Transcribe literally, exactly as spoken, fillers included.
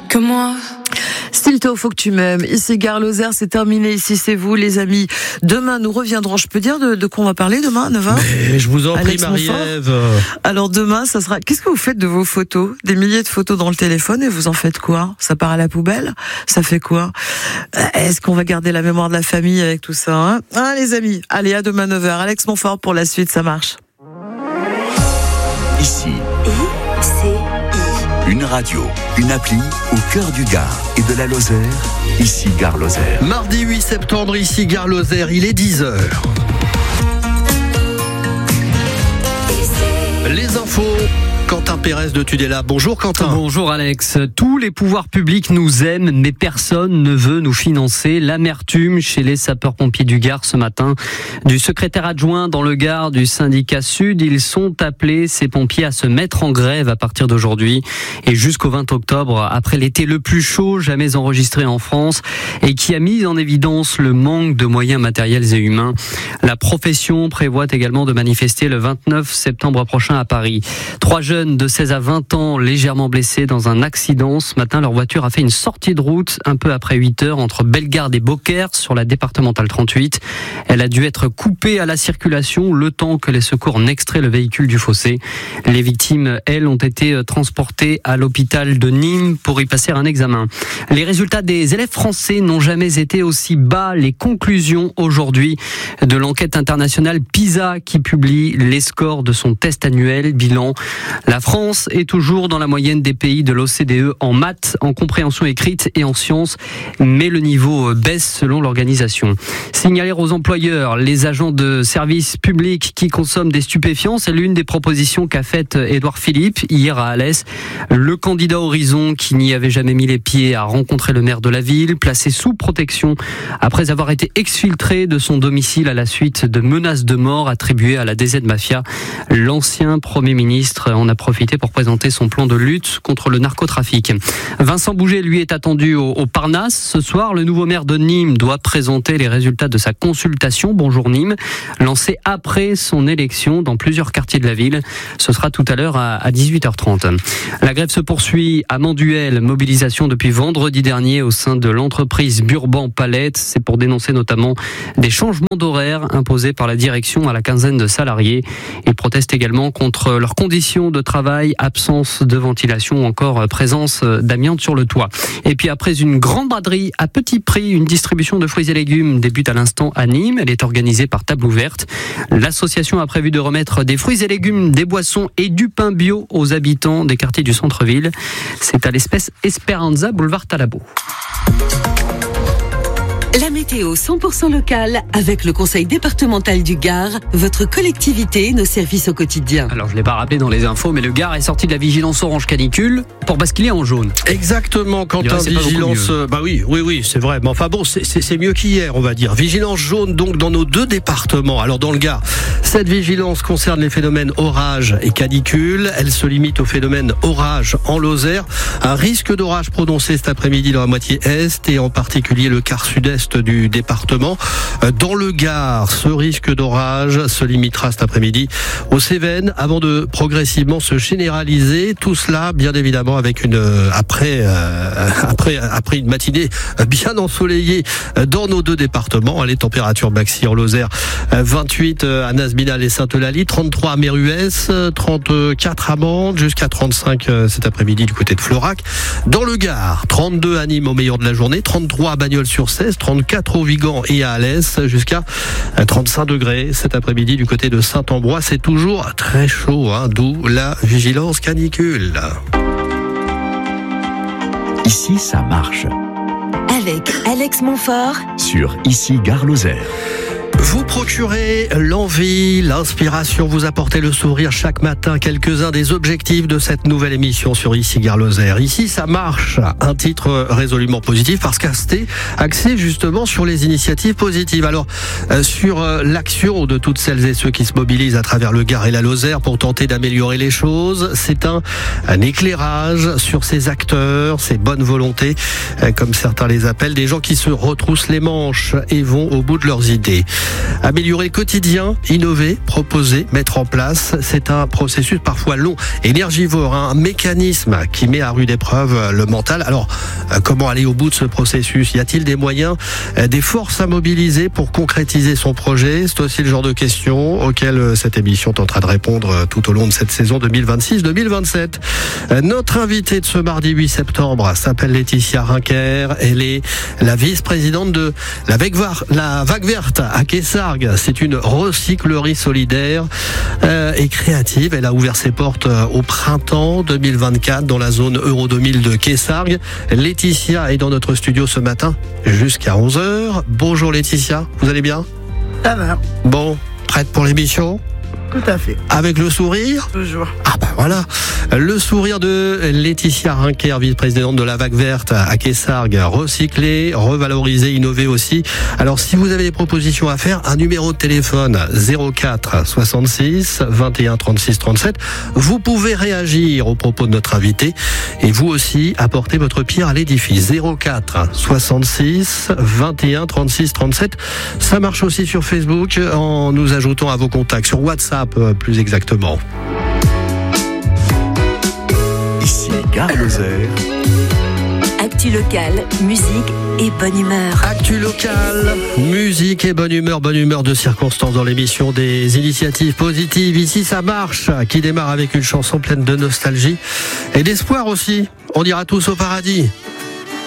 que moi. Stilto, faut que tu m'aimes. Ici Gare Lozère, c'est terminé. Ici c'est vous, les amis. Demain, nous reviendrons. Je peux dire de, de quoi on va parler demain, à neuf heures? Mais je vous en prie, Alex Marie-Ève. Alors demain, ça sera. Qu'est-ce que vous faites de vos photos? Des milliers de photos dans le téléphone, et vous en faites quoi? Ça part à la poubelle? Ça fait quoi? Est-ce qu'on va garder la mémoire de la famille avec tout ça, hein? Ah, les amis. Allez, à demain neuf heures. Alex Montfort pour la suite, ça marche. Ici, I, C, I. une radio, une appli au cœur du Gard et de la Lozère. Ici Gare Lozère. Mardi huit septembre, ici Gare Lozère, il est dix heures. Les infos. Quentin Pérez de Tudela. Bonjour Quentin. Bonjour Alex. Tous les pouvoirs publics nous aiment, mais personne ne veut nous financer. L'amertume chez les sapeurs-pompiers du Gard ce matin. Du secrétaire adjoint dans le Gard du syndicat Sud, ils sont appelés, ces pompiers, à se mettre en grève à partir d'aujourd'hui et jusqu'au vingt octobre, après l'été le plus chaud jamais enregistré en France et qui a mis en évidence le manque de moyens matériels et humains. La profession prévoit également de manifester le vingt-neuf septembre prochain à Paris. Trois jeunes de seize à vingt ans légèrement blessés dans un accident. Ce matin, leur voiture a fait une sortie de route un peu après huit heures entre Bellegarde et Beaucaire sur la départementale trente-huit. Elle a dû être coupée à la circulation le temps que les secours n'extraient le véhicule du fossé. Les victimes, elles, ont été transportées à l'hôpital de Nîmes pour y passer un examen. Les résultats des élèves français n'ont jamais été aussi bas. Les conclusions aujourd'hui de l'enquête internationale PISA qui publie les scores de son test annuel bilan. La France est toujours dans la moyenne des pays de l'O C D E en maths, en compréhension écrite et en sciences, mais le niveau baisse selon l'organisation. Signaler aux employeurs les agents de services publics qui consomment des stupéfiants, c'est l'une des propositions qu'a faite Édouard Philippe hier à Alès. Le candidat Horizon, qui n'y avait jamais mis les pieds, a rencontré le maire de la ville, placé sous protection après avoir été exfiltré de son domicile à la suite de menaces de mort attribuées à la D Z Mafia. L'ancien Premier ministre en a profité pour présenter son plan de lutte contre le narcotrafic. Vincent Bouget, lui, est attendu au, au Parnasse. Ce soir, le nouveau maire de Nîmes doit présenter les résultats de sa consultation Bonjour Nîmes, lancée après son élection dans plusieurs quartiers de la ville. Ce sera tout à l'heure à, à dix-huit heures trente. La grève se poursuit à Manduel. Mobilisation depuis vendredi dernier au sein de l'entreprise Burban Palette. C'est pour dénoncer notamment des changements d'horaire imposés par la direction à la quinzaine de salariés. Ils protestent également contre leurs conditions de travail, absence de ventilation ou encore présence d'amiante sur le toit. Et puis après une grande braderie à petit prix, une distribution de fruits et légumes débute à l'instant à Nîmes. Elle est organisée par Table Ouverte. L'association a prévu de remettre des fruits et légumes, des boissons et du pain bio aux habitants des quartiers du centre-ville. C'est à l'espèce Esperanza, boulevard Talabot. La météo cent pour cent locale avec le Conseil départemental du Gard, votre collectivité, nos services au quotidien. Alors je ne l'ai pas rappelé dans les infos, mais le Gard est sorti de la vigilance orange canicule pour basculer en jaune. Exactement, Quentin, vigilance. Bah oui, oui, oui, c'est vrai. Mais enfin bon, c'est, c'est, c'est mieux qu'hier, on va dire. Vigilance jaune donc dans nos deux départements. Alors dans le Gard, cette vigilance concerne les phénomènes orage et canicule. Elle se limite au phénomène orage en Lozère. Un risque d'orage prononcé cet après-midi dans la moitié est et en particulier le quart sud-est du département. Dans le Gard, ce risque d'orage se limitera cet après-midi aux Cévennes avant de progressivement se généraliser. Tout cela, bien évidemment, avec une après euh, après après une matinée bien ensoleillée dans nos deux départements. Les températures maxi en Lozère, vingt-huit à Nasbinal et Sainte-Eulalie, trente-trois à Méruès, trente-quatre à Mende, jusqu'à trente-cinq cet après-midi du côté de Florac. Dans le Gard, trente-deux à Nîmes au meilleur de la journée, trente-trois à Bagnols-sur-Cèze, trente-quatre au Vigan et à Alès, jusqu'à trente-cinq degrés cet après-midi du côté de Saint-Ambrois. C'est toujours très chaud, hein, d'où la vigilance canicule. Ici, ça marche. Avec Alex Montfort Sur Ici Gare Lozère. Vous procurez l'envie, l'inspiration, vous apportez le sourire chaque matin. Quelques-uns des objectifs de cette nouvelle émission sur Ici Gare Lozère. Ici, ça marche. Un titre résolument positif parce qu'Asté axé justement sur les initiatives positives. Alors, euh, sur euh, l'action de toutes celles et ceux qui se mobilisent à travers le Gard et la Lozère pour tenter d'améliorer les choses, c'est un, un éclairage sur ces acteurs, ces bonnes volontés, euh, comme certains les appellent, des gens qui se retroussent les manches et vont au bout de leurs idées. Améliorer le quotidien, innover, proposer, mettre en place, c'est un processus parfois long, énergivore, un mécanisme qui met à rude épreuve le mental. Alors, comment aller au bout de ce processus ? Y a-t-il des moyens, des forces à mobiliser pour concrétiser son projet ? C'est aussi le genre de questions auxquelles cette émission tentera de répondre tout au long de cette saison deux mille vingt-six deux mille vingt-sept. Notre invitée de ce mardi huit septembre s'appelle Laetitia Rinquer. Elle est la vice-présidente de la Vague, la Vague Verte à Quessargues. C'est une recyclerie solidaire euh, et créative. Elle a ouvert ses portes au printemps deux mille vingt-quatre dans la zone Euro deux mille de Quessargues. Laetitia est dans notre studio ce matin jusqu'à onze heures. Bonjour Laetitia, vous allez bien ? Ça va. Bon, prête pour l'émission ? Tout à fait. Avec le sourire ? Toujours. Ah bah voilà, le sourire de Laetitia Rinquer, vice-présidente de la Vague Verte à Quessargues. Recycler, revaloriser, innover aussi. Alors si vous avez des propositions à faire, un numéro de téléphone zéro quatre soixante-six vingt et un trente-six trente-sept. Vous pouvez réagir aux propos de notre invité et vous aussi apporter votre pierre à l'édifice. zéro quatre soixante-six vingt et un trente-six trente-sept. Ça marche aussi sur Facebook en nous ajoutant à vos contacts, sur WhatsApp plus exactement. Ici, Gare Lozère. Actu locale, musique et bonne humeur. Actu locale, musique et bonne humeur, bonne humeur de circonstance dans l'émission des initiatives positives. Ici, ça marche, qui démarre avec une chanson pleine de nostalgie et d'espoir aussi. On ira tous au paradis.